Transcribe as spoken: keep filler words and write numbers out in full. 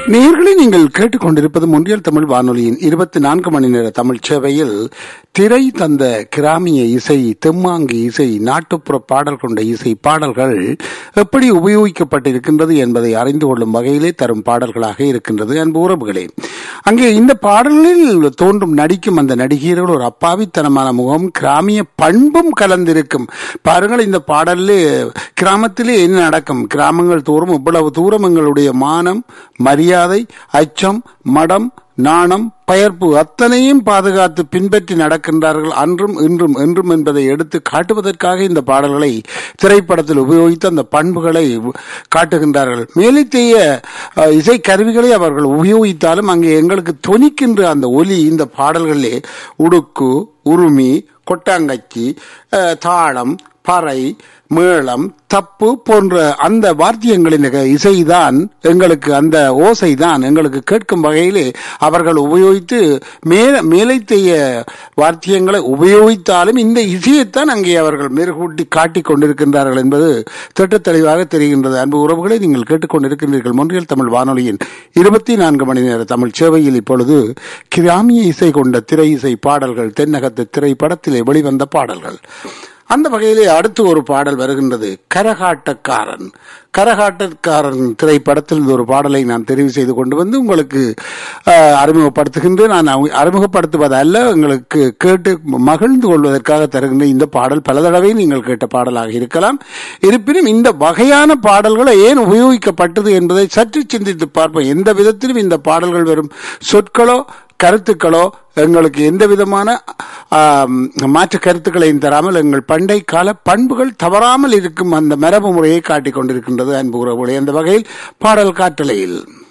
நேயர்களே, நீங்கள் கேட்டுக்கொண்டிருப்பது மொன்றியல் தமிழ் வானொலியின் இருபத்தி நான்கு மணி நேர தமிழ் சேவையில் திரை தந்த கிராமிய இசை, தெம்மாங்கு இசை, நாட்டுப்புற பாடல் கொண்ட இசை பாடல்கள் எப்படி உபயோகிக்கப்பட்டிருக்கின்றது என்பதை அறிந்து கொள்ளும் வகையிலே தரும் பாடல்களாக இருக்கின்றது. அன்பு உறவுகளே, அங்கே இந்த பாடல்களில் தோன்றும் நடிக்கும் அந்த நடிகர்கள் ஒரு அப்பாவித்தனமான முகம், கிராமிய பண்பும் கலந்திருக்கும். பாருங்கள், இந்த பாடலிலே கிராமத்திலே என்ன நடக்கும், கிராமங்கள் தோறும் இவ்வளவு தூரம் எங்களுடைய மானம், மரியாதை, அச்சம், மடம், நாணம், பயர்ப்பு அத்தனையும் பாதுகாத்து பின்பற்றி நடக்கின்றார்கள் அன்றும் இன்றும் என்றும் என்பதை எடுத்து காட்டுவதற்காக இந்த பாடல்களை திரைப்படத்தில் உபயோகித்து அந்த பண்புகளை காட்டுகின்றார்கள். மேலித்தேய இசை கருவிகளை அவர்கள் உபயோகித்தாலும் அங்கே எங்களுக்கு தொனிக்கின்ற அந்த ஒலி இந்த பாடல்களிலே உடுக்கு, உருமி, கொட்டாங்கச்சி, தாளம், பறை, மேளம், தப்பு போன்ற அந்த வாத்தியங்களின் இசைதான் எங்களுக்கு, அந்த ஓசைதான் எங்களுக்கு கேட்கும் வகையிலே அவர்கள் உபயோகித்து மேல மேலைத்தைய வாத்தியங்களை உபயோகித்தாலும் இந்த இசையைத்தான் அங்கே அவர்கள் மெருகூட்டி காட்டிக் கொண்டிருக்கின்றார்கள் என்பது திட்ட தெளிவாக தெரிகின்றது. அன்பு உறவுகளை, நீங்கள் கேட்டுக்கொண்டிருக்கின்றீர்கள் மொன்றியல் தமிழ் வானொலியின் இருபத்தி நான்கு மணி நேர தமிழ் சேவையில். இப்பொழுது கிராமிய இசை கொண்ட திரை இசை பாடல்கள், தென்னகத்து திரைப்படத்திலே வெளிவந்த பாடல்கள். அந்த வகையிலே அடுத்து ஒரு பாடல் வருகின்றது, கரகாட்டக்காரன். கரகாட்டக்காரன் திரைப்படத்தில் ஒரு பாடலை நான் தெரிவு செய்து கொண்டு வந்து உங்களுக்கு அறிமுகப்படுத்துகின்றேன். நான் அறிமுகப்படுத்துவது அல்ல, உங்களுக்கு கேட்டு மகிழ்ந்து கொள்வதற்காக தருகின்ற இந்த பாடல் பல தடவை நீங்கள் கேட்ட பாடலாக இருக்கலாம். இருப்பினும் இந்த வகையான பாடல்களை ஏன் உபயோகிக்கப்பட்டது என்பதை சற்று சிந்தித்து பார்ப்போம். எந்த விதத்திலும் இந்த பாடல்கள் வெறும் சொற்களோ கருத்துக்களோ எங்களுக்கு எந்த விதமான மாற்று கருத்துக்களையும் தராமல் எங்கள் பண்டை கால பண்புகள் தவறாமல் இருக்கும் அந்த மரபு முறையை காட்டிக் கொண்டிருக்கின்றது. அன்பு உறவுகளே, அந்த வகையில் பாடல் காட்டலையில்